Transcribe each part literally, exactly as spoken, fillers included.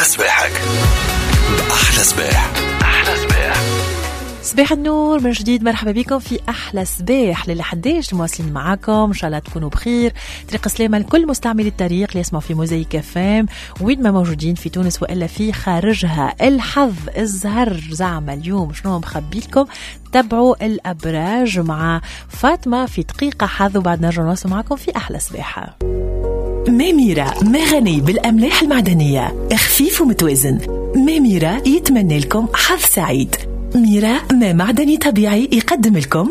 صباحك بأحلى صباح. أحلى صباح. صباح النور من جديد، مرحبا بكم في أحلى صباح. للي حداش مواصلين معاكم، إن شاء الله تكونوا بخير. طريق سلامة لكل مستعمل الطريق اللي يسمعوا في موزايك فام وين ما موجودين في تونس وإلا في خارجها. الحظ الزهر زعما اليوم شنو مخبي لكم؟ تابعوا الأبراج مع فاطمة في دقيقة حظ، وبعد نرجع نواصل معاكم في أحلى صباح. ميميرا ما غني بالأملاح المعدنية، خفيف ومتوازن. ميميرا يتمنى لكم حظ سعيد. ميرا ما معدني طبيعي يقدم لكم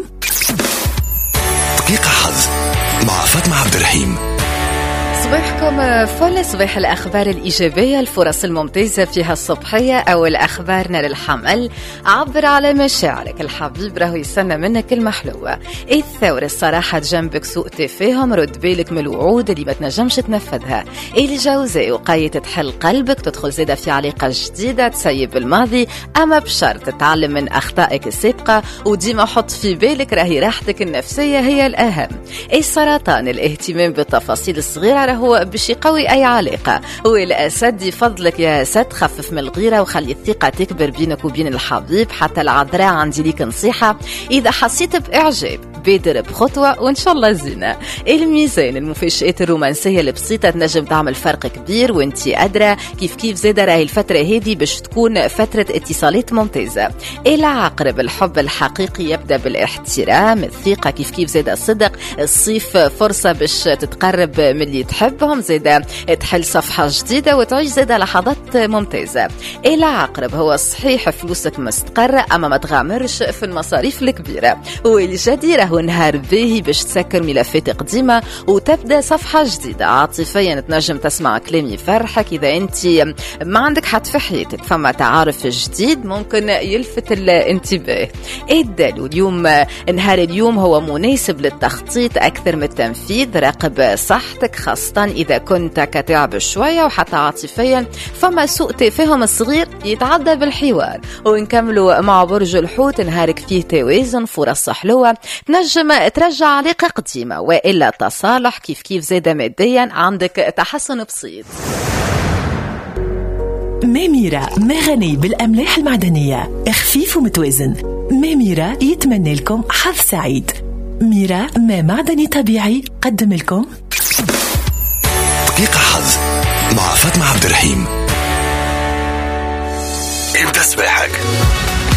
دقيقة حظ مع فاطمة عبد الرحيم. صباحكم فل. صباح الأخبار الإيجابية، الفرص الممتازة فيها الصبحية أو الأخبار نار الحمل. عبر على مشاعرك، الحبيب راهو يستنى منك المحلوة. الثورة الصراحة جنبك سوء تفاهم، رد بالك من الوعود اللي ما تنجمش تنفذها. الجوزاء وقاية تحل قلبك، تدخل زيادة في علاقة جديدة، تسيب الماضي أما بشرط تتعلم من أخطائك السابقة، وديما حط في بالك راهي راحتك النفسية هي الأهم. السرطان الاهتمام بالتفاصيل الصغيرة هو باش يقوي أي علاقة. والأسد يفضلك يا أسد خفف من الغيرة وخلي الثقة تكبر بينك وبين الحبيب. حتى العذراء عندي ليك نصيحة، إذا حسيت بإعجاب بادر بخطوة وإن شاء الله زينة. الميزان المفاجآت الرومانسية البسيطة تنجم تعمل فرق كبير وانتي أدرى. كيف كيف زادة راهي الفترة هذه باش تكون فترة اتصالات ممتازة. العقرب الحب الحقيقي يبدأ بالاحترام، الثقة كيف كيف زادة الصدق. الصيف فرصة باش تتقرب من اللي تحبهم، زادة تحل صفحة جديدة وتعيش زادة لحظات ممتازة. العقرب هو صحيح فلوسك مستقرة أما ما تغامرش في المصاريف الكبيرة. والجديرة ونهار باهي باش تسكر ملفات قديمة وتبدأ صفحة جديدة. عاطفيا تنجم تسمع كلام يفرحك. إذا أنت ما عندك حد في حياتك فما تعارف جديد ممكن يلفت الانتباه. الدلو اليوم نهار اليوم هو مناسب للتخطيط أكثر من التنفيذ. راقب صحتك خاصة إذا كنت كتعب شوية، وحتى عاطفيا فما سوء تفاهم صغير يتعدى بالحوار. ونكملوا مع برج الحوت، نهارك فيه توازن، فرص حلوة، نجم ترجع علاقة قديمة وإلا تصالح. كيف كيف زادة ماديا عندك تحسن بسيط. ميميرا ما غني بالأملاح المعدنية، خفيف ومتوازن. ميميرا يتمنى لكم حظ سعيد. ميرا ما معدني طبيعي قدم لكم دقيقة حظ مع فاطمة عبد الرحيم. ابدأ صباحك